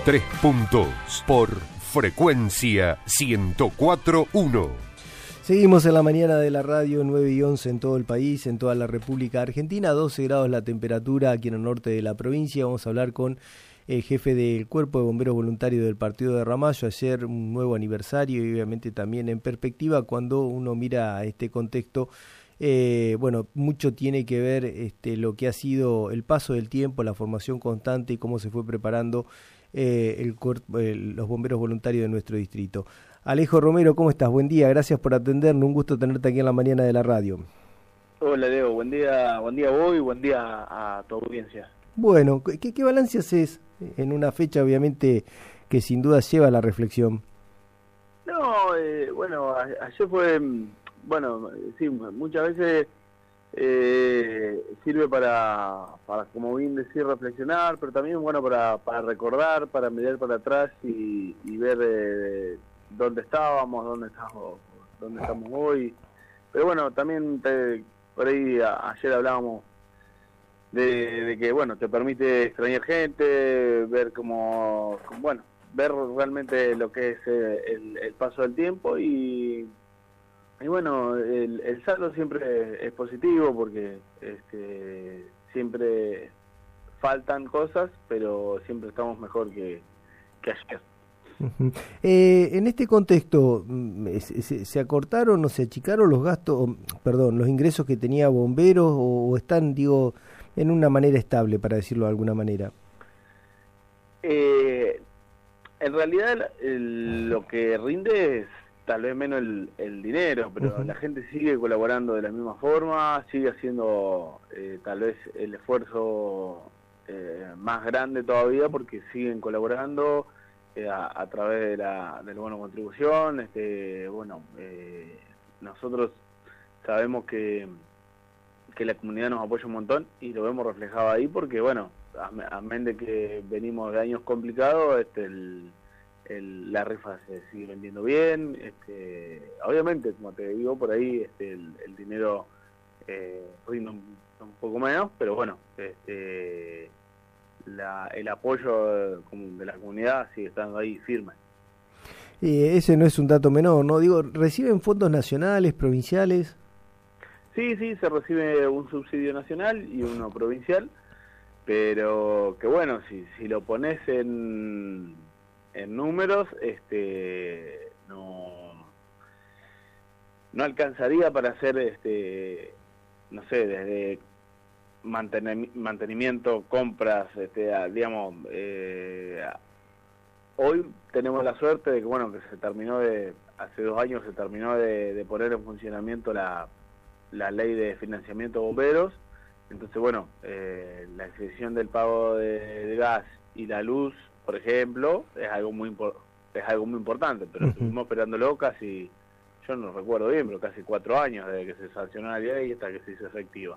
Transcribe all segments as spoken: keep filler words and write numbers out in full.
Tres Puntos por Frecuencia ciento cuatro punto uno. Seguimos en la mañana de la radio, nueve y once en todo el país, en toda la República Argentina, doce grados la temperatura aquí en el norte de la provincia. Vamos a hablar con el jefe del Cuerpo de Bomberos Voluntarios del Partido de Ramallo. Ayer un nuevo aniversario y obviamente también en perspectiva cuando uno mira este contexto. Eh, bueno, mucho tiene que ver este, lo que ha sido el paso del tiempo, la formación constante y cómo se fue preparando eh, el, el, los bomberos voluntarios de nuestro distrito. Alejo Romero, ¿cómo estás? Buen día, gracias por atendernos, un gusto tenerte aquí en la mañana de la radio. Hola Leo, buen día, buen día a vos y buen día a tu audiencia. Bueno, ¿qué, qué balance haces en una fecha obviamente que sin duda lleva a la reflexión? No, eh, bueno, a, ayer fue, bueno, sí, muchas veces eh, sirve para, para, como bien decir, reflexionar, pero también, bueno, para, para recordar, para mirar para atrás y, y ver eh, dónde estábamos, dónde estamos, dónde estamos hoy. Pero bueno, también te, por ahí a, ayer hablábamos de, de que, bueno, te permite extrañar gente, ver cómo, cómo bueno, ver realmente lo que es eh, el, el paso del tiempo y, y bueno, el, el saldo siempre es positivo porque este, siempre faltan cosas, pero siempre estamos mejor que, que ayer. Uh-huh. Eh, en este contexto, ¿se, se acortaron o se achicaron los gastos, o, perdón, los ingresos que tenía bomberos o, o están, digo, en una manera estable, para decirlo de alguna manera? Eh, en realidad el, lo que rinde es tal vez menos el, el dinero, pero uh-huh. La gente sigue colaborando de la misma forma, sigue haciendo eh, tal vez el esfuerzo eh, más grande todavía porque siguen colaborando eh, a, a través de la del bono contribución. Este, bueno, eh, nosotros sabemos que que la comunidad nos apoya un montón y lo vemos reflejado ahí porque, bueno, amén de que venimos de años complicados, este, el, el, la rifa se sigue vendiendo bien, este, obviamente, como te digo, por ahí este, el, el dinero eh, rinde un, un poco menos, pero bueno, este, la, el apoyo de, de la comunidad sigue estando ahí firme. Eh, ese no es un dato menor, ¿no? Digo, ¿reciben fondos nacionales, provinciales? Sí, sí, se recibe un subsidio nacional y uno provincial, pero que bueno, si si lo pones en, en números, este no no alcanzaría para hacer, este no sé, desde manten, mantenimiento, compras, este digamos, eh, hoy tenemos la suerte de que, bueno, que se terminó de, hace dos años se terminó de, de poner en funcionamiento la la ley de financiamiento de bomberos, entonces bueno, eh, la excepción del pago de, de gas y la luz, por ejemplo, es algo muy es algo muy importante, pero uh-huh. Estuvimos esperándolo casi, yo no recuerdo bien, pero casi cuatro años desde que se sancionó la ley hasta que se hizo efectiva,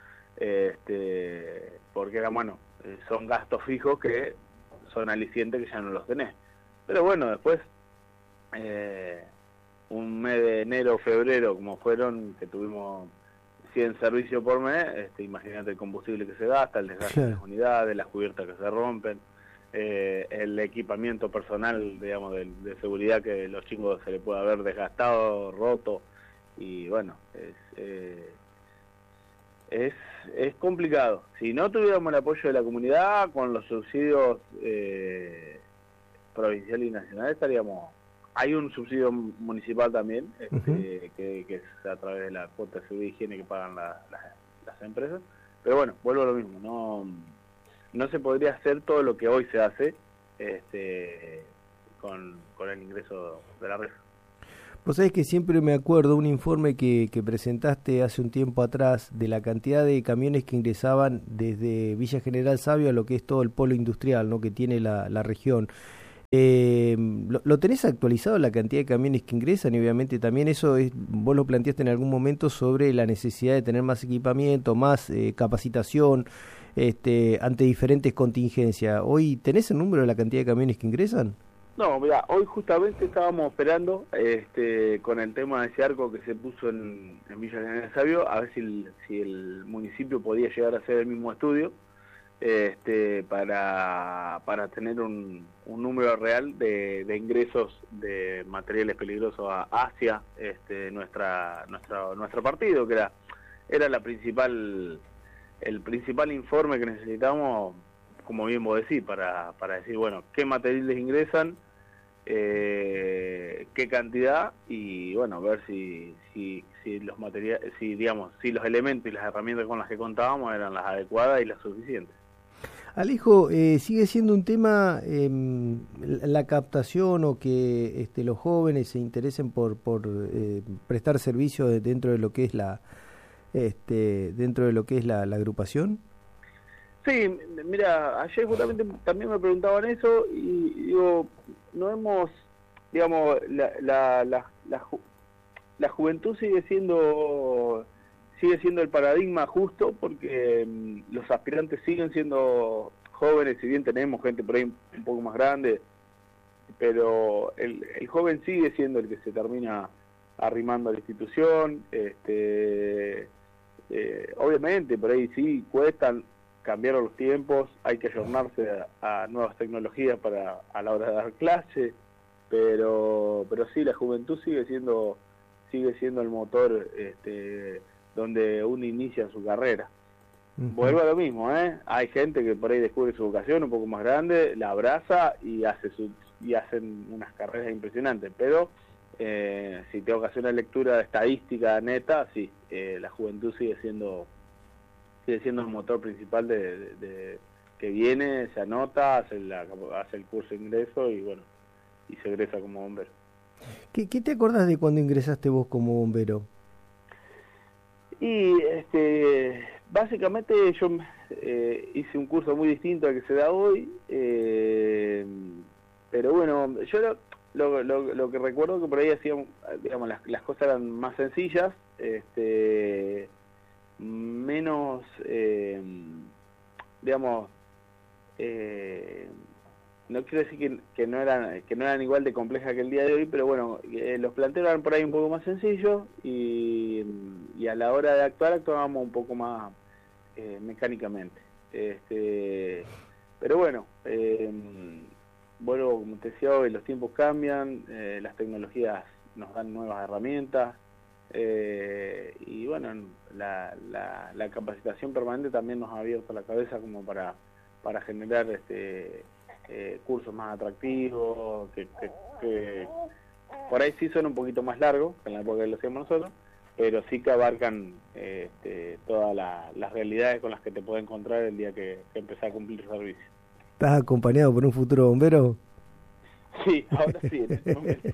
este, porque era bueno, son gastos fijos que son alicientes que ya no los tenés, pero bueno, después eh, un mes de enero, febrero, como fueron, que tuvimos cien servicios por mes, este, imagínate el combustible que se gasta, el desgaste claro. de las unidades, las cubiertas que se rompen, eh, el equipamiento personal, digamos, de, de seguridad que los chicos se les puede haber desgastado, roto, y bueno, es, eh, es, es complicado. Si no tuviéramos el apoyo de la comunidad, con los subsidios eh, provinciales y nacionales estaríamos... Hay un subsidio municipal también, este, uh-huh. que, que es a través de la cuota de seguridad y higiene que pagan la, la, las empresas. Pero bueno, vuelvo a lo mismo, no no se podría hacer todo lo que hoy se hace este, con, con el ingreso de la rifa. Vos sabés que siempre me acuerdo un informe que, que presentaste hace un tiempo atrás de la cantidad de camiones que ingresaban desde Villa General Sabio a lo que es todo el polo industrial, ¿no?, que tiene la, la región. Eh, ¿lo, ¿Lo tenés actualizado la cantidad de camiones que ingresan? Y obviamente también eso es, vos lo planteaste en algún momento sobre la necesidad de tener más equipamiento, más eh, capacitación este, ante diferentes contingencias. ¿Hoy tenés el número de la cantidad de camiones que ingresan? No, mira, hoy justamente estábamos esperando este, con el tema de ese arco que se puso en, en Villa General Sabio, a ver si el, si el municipio podía llegar a hacer el mismo estudio. este, para, para tener un, un número real de, de ingresos de materiales peligrosos a, hacia este, nuestra, nuestra, nuestro partido, que era, era la principal, el principal informe que necesitamos, como bien vos decís, para, para decir, bueno, qué materiales ingresan, eh, qué cantidad, y bueno, ver si, si, si los materiales, si digamos, si los elementos y las herramientas con las que contábamos eran las adecuadas y las suficientes. Alejo, eh, sigue siendo un tema eh, la captación o que este, los jóvenes se interesen por, por eh, prestar servicio de, dentro de lo que es la este, dentro de lo que es la, la agrupación. Sí, mira, ayer justamente también me preguntaban eso y digo, no hemos, digamos, la la la, la, ju la juventud sigue siendo sigue siendo el paradigma justo, porque um, los aspirantes siguen siendo jóvenes, si bien tenemos gente por ahí un poco más grande, pero el, el joven sigue siendo el que se termina arrimando a la institución. Este, eh, obviamente por ahí sí cuestan, cambiaron los tiempos, hay que ayornarse a, a nuevas tecnologías para a la hora de dar clase, pero pero sí, la juventud sigue siendo sigue siendo el motor este, donde uno inicia su carrera. Uh-huh. Vuelvo a lo mismo, ¿eh? Hay gente que por ahí descubre su vocación un poco más grande, la abraza y hace su, y hacen unas carreras impresionantes, pero eh, si te ocasiona lectura de estadística neta, sí, eh, la juventud sigue siendo sigue siendo el motor principal de, de, de que viene, se anota, hace, la, hace el curso de ingreso y bueno, y se egresa como bombero. ¿Qué, qué te acordás de cuando ingresaste vos como bombero? Y este, básicamente yo eh, hice un curso muy distinto al que se da hoy, eh, pero bueno, yo lo, lo, lo, lo que recuerdo que por ahí hacíamos, digamos, las, las cosas eran más sencillas, este, menos, eh, digamos, eh, no quiero decir que, que no eran que no eran igual de complejas que el día de hoy, pero bueno, eh, los planteos eran por ahí un poco más sencillos y, y a la hora de actuar actuábamos un poco más eh, mecánicamente. Este, pero bueno, eh, vuelvo, como te decía hoy, los tiempos cambian, eh, las tecnologías nos dan nuevas herramientas, eh, y bueno, la, la, la capacitación permanente también nos ha abierto la cabeza como para, para generar este Eh, cursos más atractivos, que, que, que por ahí sí son un poquito más largos que en la época que lo hacíamos nosotros, pero sí que abarcan eh, este, todas la, las realidades con las que te puedes encontrar el día que, que empezás a cumplir el servicio. ¿Estás acompañado por un futuro bombero? Sí, ahora sí, en este momento.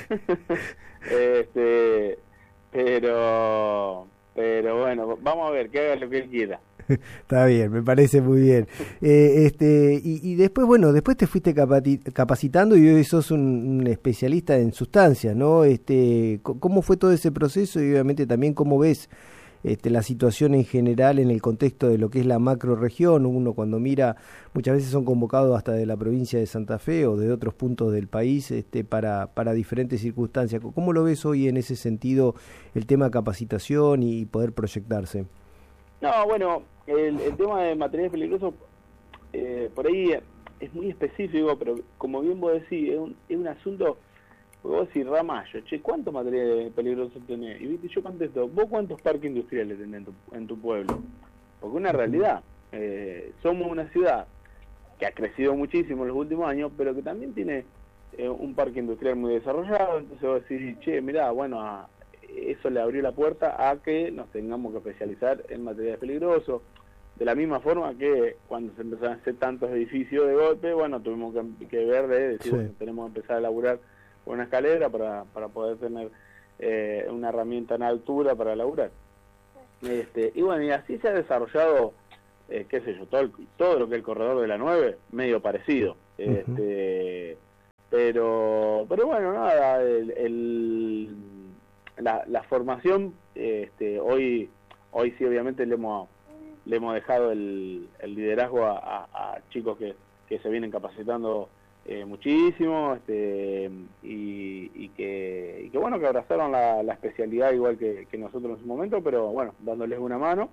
este, pero, pero bueno, vamos a ver, que haga lo que él quiera. Está bien, me parece muy bien. Eh, este y, y después, bueno, después te fuiste capacitando y hoy sos un, un especialista en sustancias, ¿no? Este, ¿cómo fue todo ese proceso y obviamente también cómo ves este, la situación en general en el contexto de lo que es la macrorregión? Uno cuando mira, muchas veces son convocados hasta de la provincia de Santa Fe o de otros puntos del país este, para, para diferentes circunstancias. ¿Cómo lo ves hoy en ese sentido el tema capacitación y poder proyectarse? No, bueno, el, el tema de materiales peligrosos, eh, por ahí es muy específico, pero como bien vos decís, es un, es un asunto, vos decís, Ramallo, che, ¿cuántos materiales peligrosos tenés? Y viste, yo contesto, ¿vos cuántos parques industriales tenés en tu, en tu pueblo? Porque una realidad, eh, somos una ciudad que ha crecido muchísimo en los últimos años, pero que también tiene eh, un parque industrial muy desarrollado, entonces vos decís, che, mirá, bueno, a, eso le abrió la puerta a que nos tengamos que especializar en materiales peligrosos, de la misma forma que cuando se empezaron a hacer tantos edificios de golpe, bueno, tuvimos que, que ver de decir, sí, bueno, tenemos que empezar a laburar con una escalera para, para poder tener eh, una herramienta en altura para laburar. Este, y bueno, y así se ha desarrollado, eh, qué sé yo, todo, el, todo lo que es el corredor de la nueve, medio parecido. Uh-huh. Este, pero, pero bueno, nada, el... el La, la formación, este, hoy hoy sí obviamente le hemos le hemos dejado el, el liderazgo a, a, a chicos que, que se vienen capacitando eh, muchísimo, este, y, y que y que bueno, que abrazaron la, la especialidad igual que, que nosotros en su momento, pero bueno, dándoles una mano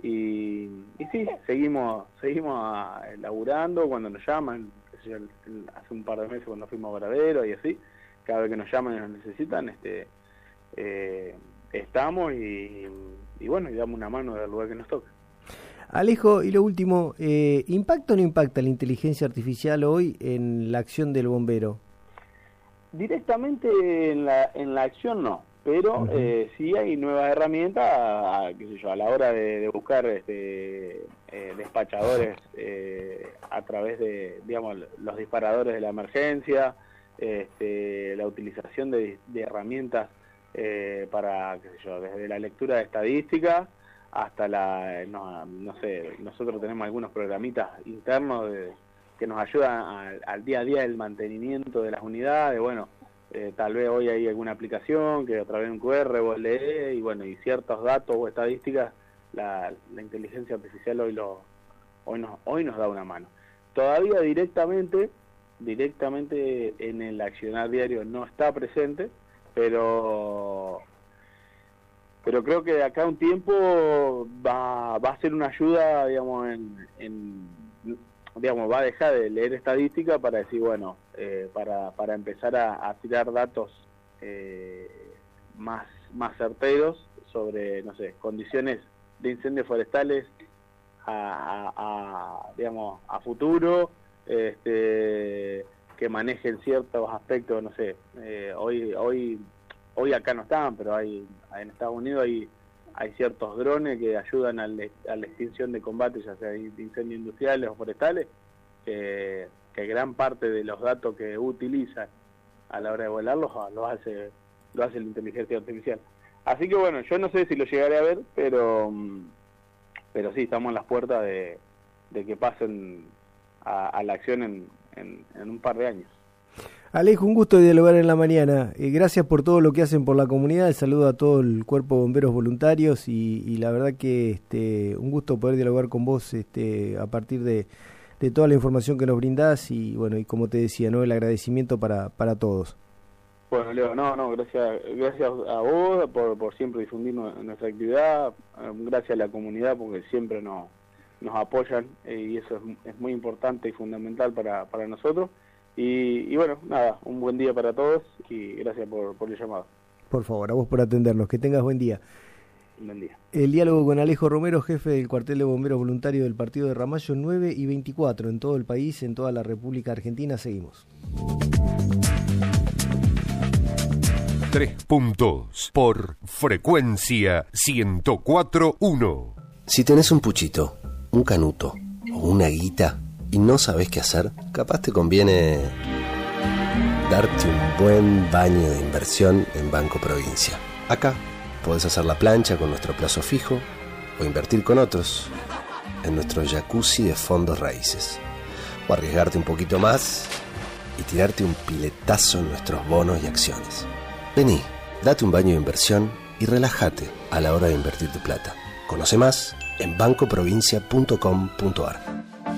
y, y sí, seguimos seguimos a, laburando cuando nos llaman, qué sé yo, el, el, hace un par de meses cuando fuimos a Varadero y así, cada vez que nos llaman y nos necesitan, este eh, estamos y, y bueno, y damos una mano del lugar que nos toca. Alejo, y lo último, eh, ¿impacta o no impacta la inteligencia artificial hoy en la acción del bombero? Directamente en la en la acción no, pero uh-huh. eh, sí hay nuevas herramientas, a, a, qué sé yo, a la hora de, de buscar este, eh, despachadores eh, a través de, digamos, los disparadores de la emergencia, este, la utilización de, de herramientas eh, para, qué sé yo, desde la lectura de estadística hasta la, no, no sé, nosotros tenemos algunos programitas internos de, que nos ayudan al, al día a día del mantenimiento de las unidades. Bueno, eh, tal vez hoy hay alguna aplicación que a través de un cu erre vos lees y bueno, y ciertos datos o estadísticas, la, la inteligencia artificial hoy lo hoy nos hoy nos da una mano. Todavía directamente directamente en el accionar diario no está presente, pero pero creo que de acá a un tiempo va, va a ser una ayuda, digamos, en, en digamos, va a dejar de leer estadística para decir, bueno, eh, para, para empezar a, a tirar datos eh, más, más certeros sobre, no sé, condiciones de incendios forestales a, a, a digamos, a futuro, este, que manejen ciertos aspectos, no sé, eh, hoy, hoy Hoy acá no están, pero hay en Estados Unidos hay hay ciertos drones que ayudan a la, a la extinción de combate, ya sea de incendios industriales o forestales, que, que gran parte de los datos que utilizan a la hora de volarlos lo hace lo hace la inteligencia artificial. Así que bueno, yo no sé si lo llegaré a ver, pero pero sí, estamos en las puertas de, de que pasen a, a la acción en, en, en un par de años. Alejo, un gusto dialogar en la mañana. Eh, gracias por todo lo que hacen por la comunidad. El saludo a todo el cuerpo de bomberos voluntarios y, y la verdad que este, un gusto poder dialogar con vos este, a partir de, de toda la información que nos brindás y bueno, y como te decía, ¿no? El agradecimiento para, para todos. Bueno, Leo, no, no, gracias, gracias a vos por, por siempre difundir nuestra actividad, gracias a la comunidad porque siempre nos, nos apoyan eh, y eso es, es muy importante y fundamental para, para nosotros. Y, y bueno, nada, un buen día para todos y gracias por, por el llamado. Por favor, a vos por atendernos, que tengas buen día. Buen día. El diálogo con Alejo Romero, jefe del cuartel de bomberos voluntarios del partido de Ramallo, nueve y veinticuatro en todo el país, en toda la República Argentina. Seguimos. Tres puntos por frecuencia ciento cuatro punto uno. Si tenés un puchito, un canuto o una guita y no sabés qué hacer, capaz te conviene darte un buen baño de inversión en Banco Provincia. Acá podés hacer la plancha con nuestro plazo fijo o invertir con otros en nuestro jacuzzi de fondos raíces. O arriesgarte un poquito más y tirarte un piletazo en nuestros bonos y acciones. Vení, date un baño de inversión y relájate a la hora de invertir tu plata. Conoce más en banco provincia punto com punto ar.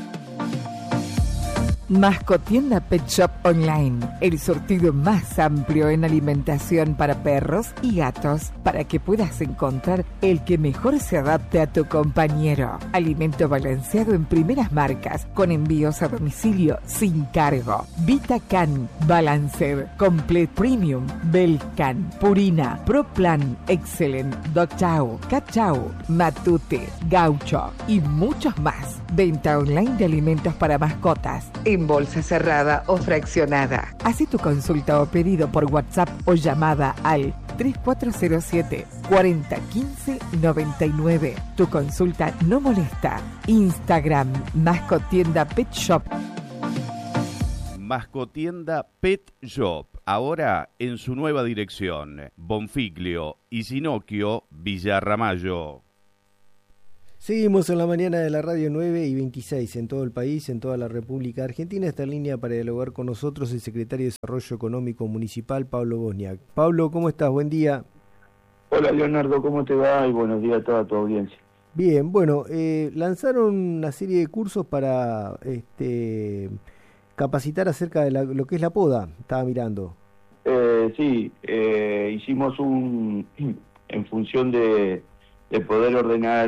Mascotienda Pet Shop Online, el surtido más amplio en alimentación para perros y gatos, para que puedas encontrar el que mejor se adapte a tu compañero. Alimento balanceado en primeras marcas, con envíos a domicilio sin cargo. VitaCan, Balanced, Complete Premium, Belcan, Purina, ProPlan, Excellent, Docchow, Cachau, Matute, Gaucho y muchos más. Venta online de alimentos para mascotas, en bolsa cerrada o fraccionada. Haz tu consulta o pedido por WhatsApp o llamada al tres cuatro cero siete, cuatro cero uno cinco, nueve nueve. Tu consulta no molesta. Instagram, Mascotienda Pet Shop. Mascotienda Pet Shop, ahora en su nueva dirección, Bonfiglio y Sinocchio, Villa Ramallo. Seguimos en la mañana de la radio nueve y veintiséis en todo el país, en toda la República Argentina. Está en línea para dialogar con nosotros el secretario de Desarrollo Económico Municipal, Pablo Bosniak. Pablo, ¿cómo estás? Buen día. Hola Leonardo, ¿cómo te va? Y buenos días a toda tu audiencia. Bien, bueno, eh, lanzaron una serie de cursos para este, capacitar acerca de la, lo que es la poda, estaba mirando. Eh, sí, eh, hicimos un, en función de, de poder ordenar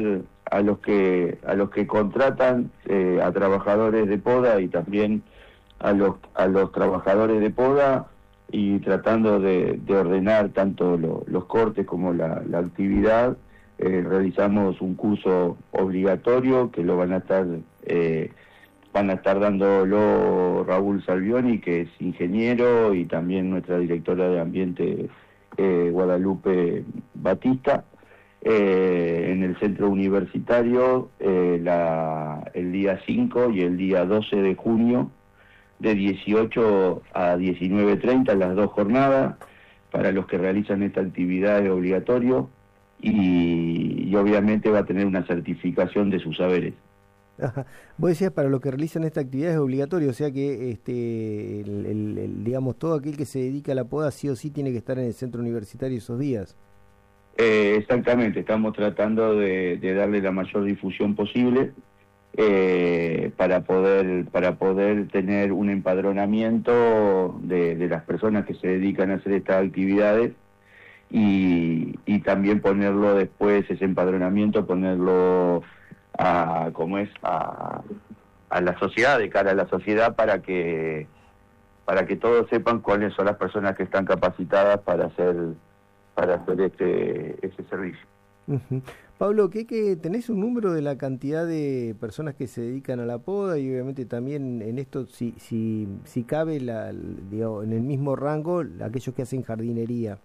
a los que a los que contratan eh, a trabajadores de poda y también a los a los trabajadores de poda, y tratando de, de ordenar tanto lo, los cortes como la, la actividad. Eh, realizamos un curso obligatorio que lo van a estar eh, van a estar dándolo Raúl Salvioni, que es ingeniero, y también nuestra directora de ambiente eh, Guadalupe Batista, eh, en el centro universitario eh, la, el día cinco y el día doce de junio, de dieciocho a diecinueve treinta, las dos jornadas. Para los que realizan esta actividad es obligatorio, y, y obviamente va a tener una certificación de sus saberes. Ajá. Vos decías, para los que realizan esta actividad es obligatorio, o sea que este el, el, el, digamos, todo aquel que se dedica a la poda sí o sí tiene que estar en el centro universitario esos días. Eh, exactamente, estamos tratando de, de darle la mayor difusión posible eh, para poder para poder tener un empadronamiento de, de las personas que se dedican a hacer estas actividades, y, y también ponerlo después, ese empadronamiento, ponerlo a como es a, a la sociedad, de cara a la sociedad, para que para que todos sepan cuáles son las personas que están capacitadas para hacer para hacer este ese servicio. Uh-huh. Pablo, ¿qué, que tenés un número de la cantidad de personas que se dedican a la poda? Y obviamente también en esto, si si si cabe la, digamos, en el mismo rango aquellos que hacen jardinería.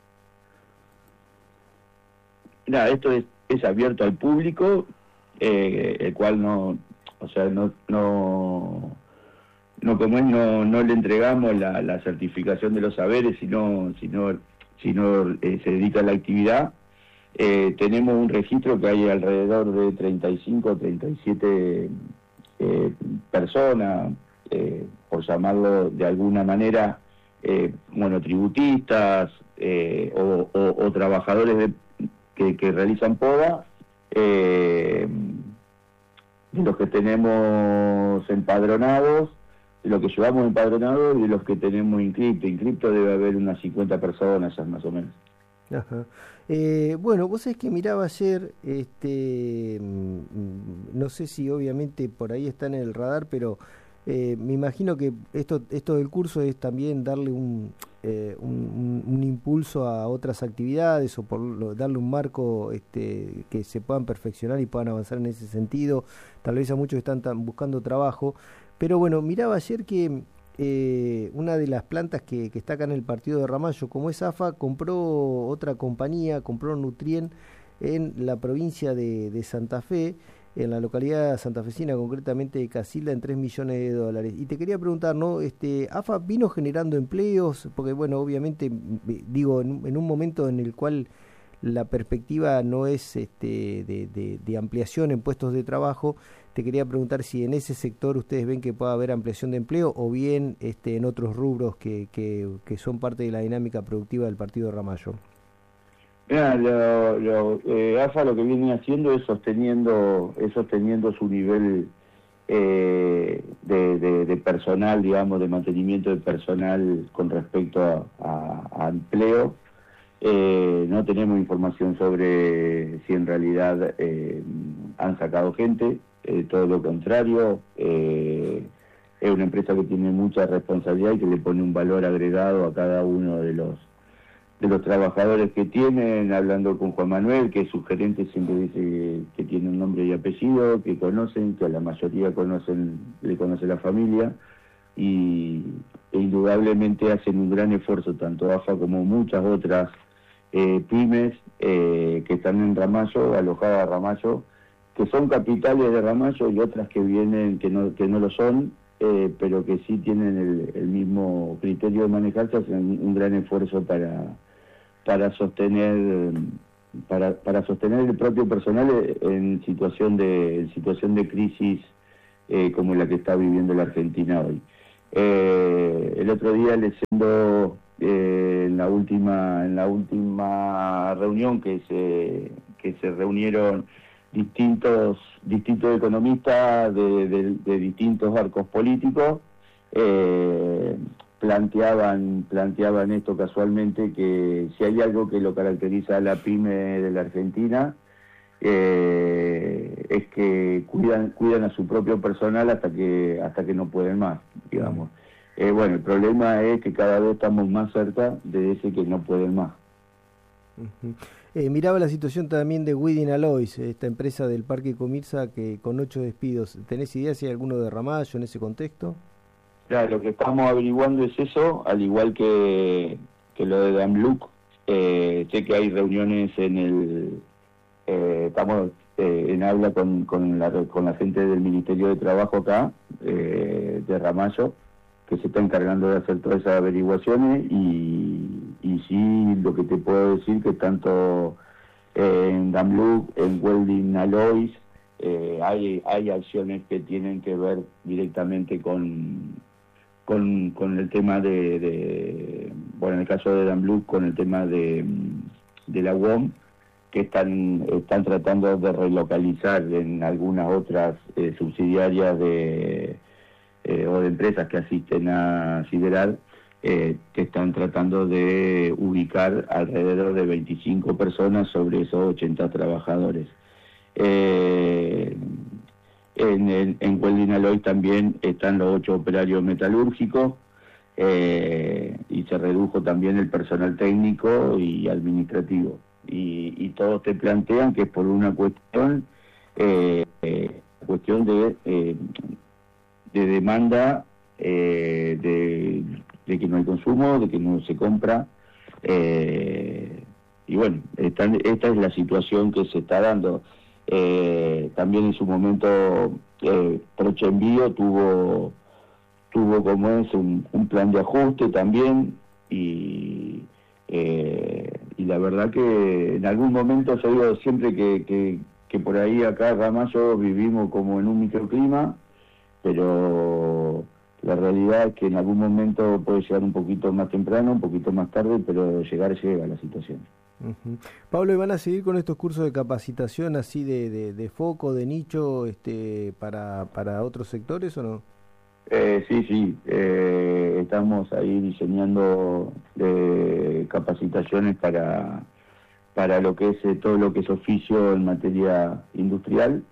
Nada, esto es, es abierto al público, eh, el cual no, o sea, no, no, no como es, no, no le entregamos la, la certificación de los saberes, sino, sino, sino eh, se dedica a la actividad. Eh, tenemos un registro que hay alrededor de treinta y cinco, treinta y siete eh, personas, eh, por llamarlo de alguna manera, eh, monotributistas eh, o, o, o trabajadores de Que, que realizan poda, eh, de los que tenemos empadronados, de los que llevamos empadronados y de los que tenemos inscripto. Inscripto debe haber unas cincuenta personas, ya más o menos. Ajá. Eh, bueno, vos sabés que miraba ayer, este, no sé si obviamente por ahí está en el radar, pero eh, me imagino que esto, esto del curso es también darle un... Eh, un, un, un impulso a otras actividades, o por lo, darle un marco este, que se puedan perfeccionar y puedan avanzar en ese sentido, tal vez a muchos que están tan, buscando trabajo. Pero bueno, miraba ayer que eh, una de las plantas que, que está acá en el partido de Ramallo, como es A F A, compró otra compañía, compró Nutrien en la provincia de, de Santa Fe, en la localidad santafesina, concretamente de Casilda, en tres millones de dólares. Y te quería preguntar, ¿no? Este, A F A vino generando empleos, porque bueno, obviamente, digo, en, en un momento en el cual la perspectiva no es este, de, de, de ampliación en puestos de trabajo, te quería preguntar si en ese sector ustedes ven que pueda haber ampliación de empleo, o bien este, en otros rubros que, que, que son parte de la dinámica productiva del partido de Ramallo. Mira, lo, lo, eh, A F A lo que viene haciendo es sosteniendo, es sosteniendo su nivel eh, de, de, de personal, digamos, de mantenimiento de personal con respecto a, a, a empleo. Eh, no tenemos información sobre si en realidad eh, han sacado gente, eh, todo lo contrario. Eh, es una empresa que tiene mucha responsabilidad y que le pone un valor agregado a cada uno de los de los trabajadores que tienen. Hablando con Juan Manuel, que es su gerente, siempre dice que, que tiene un nombre y apellido, que conocen, que a la mayoría conocen, le conoce la familia, y e indudablemente hacen un gran esfuerzo, tanto A F A como muchas otras eh, pymes eh, que están en Ramallo, alojadas a Ramallo, que son capitales de Ramallo, y otras que vienen que no, que no lo son, eh, pero que sí tienen el, el mismo criterio de manejarse, hacen un gran esfuerzo para para sostener para para sostener el propio personal en situación de en situación de crisis eh, como la que está viviendo la Argentina hoy. Eh, el otro día, leyendo eh, en la última en la última reunión que se que se reunieron distintos distintos economistas de, de, de distintos arcos políticos, eh, planteaban planteaban esto casualmente, que si hay algo que lo caracteriza a la pyme de la Argentina eh, es que cuidan cuidan a su propio personal hasta que hasta que no pueden más, digamos. Eh, bueno, el problema es que cada vez estamos más cerca de ese que no pueden más. Uh-huh. Eh, miraba la situación también de Wedding Alloys, esta empresa del Parque Comirsa que con ocho despidos. ¿Tenés idea si hay alguno de Ramallo en ese contexto? Claro, lo que estamos averiguando es eso, al igual que, que lo de Damluc. Eh, sé que hay reuniones en el... Eh, estamos eh, en habla con, con, la, con la gente del Ministerio de Trabajo acá, eh, de Ramallo, que se está encargando de hacer todas esas averiguaciones y, y sí, lo que te puedo decir que tanto eh, en Damluc, en Welding Alloys, eh, hay, hay acciones que tienen que ver directamente con, con, con el tema de, de, bueno, en el caso de Damluc, con el tema de, de la U O M, que están, están tratando de relocalizar en algunas otras eh, subsidiarias de... Eh, o de empresas que asisten a Sideral, eh, que están tratando de ubicar alrededor de veinticinco personas sobre esos ochenta trabajadores. Eh, en, en, en Welding Alloys también están los ocho operarios metalúrgicos, eh, y se redujo también el personal técnico y administrativo. Y, y todos te plantean que es por una cuestión, eh, eh, cuestión de... Eh, de demanda, eh, de, de que no hay consumo, de que no se compra, eh, y bueno, esta, esta es la situación que se está dando. Eh, también en su momento eh, Prochembio tuvo tuvo como es un, un plan de ajuste también, y eh, y la verdad que en algún momento yo digo siempre que, que, que por ahí acá Ramallo vivimos como en un microclima, pero la realidad es que en algún momento puede llegar un poquito más temprano, un poquito más tarde, pero llegar llega la situación. Uh-huh. Pablo, ¿y van a seguir con estos cursos de capacitación así de, de, de foco, de nicho, este, para, para otros sectores o no? Eh, sí, sí, eh, estamos ahí diseñando eh, capacitaciones para, para lo que es eh, todo lo que es oficio en materia industrial.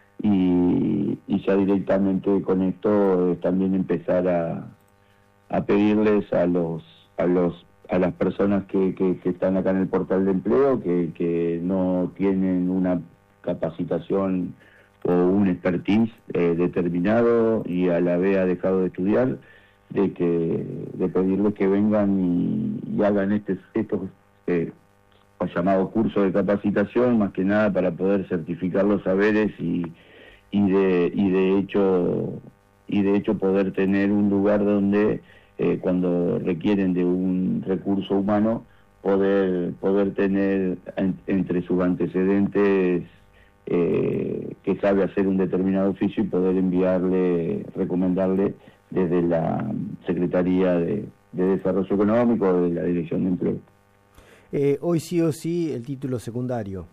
Y, y ya directamente con esto eh, también empezar a, a pedirles a los a los a las personas que, que, que están acá en el portal de empleo que, que no tienen una capacitación o un expertise eh, determinado y a la vez ha dejado de estudiar, de que de pedirles que vengan y, y hagan este, estos eh, llamados cursos de capacitación, más que nada para poder certificar los saberes y y de y de hecho y de hecho poder tener un lugar donde eh, cuando requieren de un recurso humano poder poder tener en, entre sus antecedentes eh, que sabe hacer un determinado oficio y poder enviarle, recomendarle desde la Secretaría de, de Desarrollo Económico o de la Dirección de Empleo. Eh, hoy sí o sí el título secundario.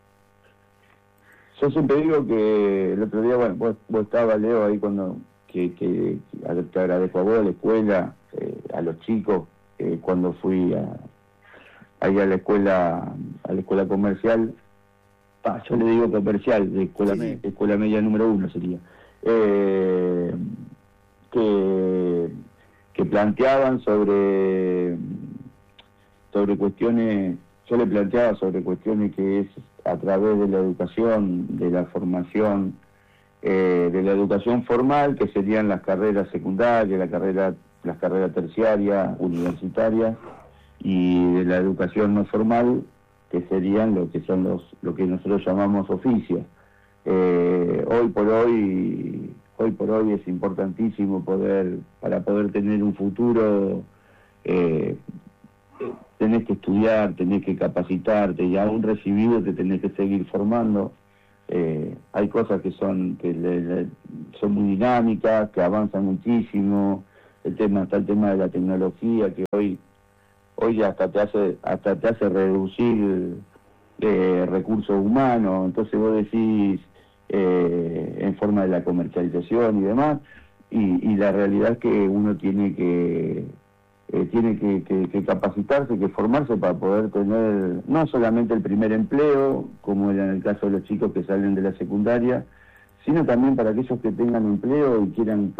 Yo siempre digo que el otro día, bueno, vos, vos estabas, Leo, ahí cuando, que, que, que te agradezco a vos, a la escuela, eh, a los chicos, eh, cuando fui a, ahí a la escuela, a la escuela comercial, ah, yo le digo comercial, de escuela, sí, me, sí. escuela media número uno sería, eh, que, que planteaban sobre, sobre cuestiones, yo le planteaba sobre cuestiones que es a través de la educación, de la formación, eh, de la educación formal, que serían las carreras secundarias, la carrera, las carreras terciarias, universitarias, y de la educación no formal, que serían lo que son los, lo que nosotros llamamos oficios. Eh, hoy por hoy, hoy por hoy es importantísimo poder, para poder tener un futuro, eh, tenés que estudiar, tenés que capacitarte, y aún recibido te tenés que seguir formando. Eh, hay cosas que son que le, le, son muy dinámicas, que avanzan muchísimo. El tema está el tema de la tecnología, que hoy hoy hasta te hace hasta te hace reducir eh, recursos humanos. Entonces vos decís eh, en forma de la comercialización y demás, y, y la realidad es que uno tiene que eh, tiene que, que, que capacitarse, que formarse para poder tener no solamente el primer empleo, como era en el caso de los chicos que salen de la secundaria, sino también para aquellos que tengan empleo y quieran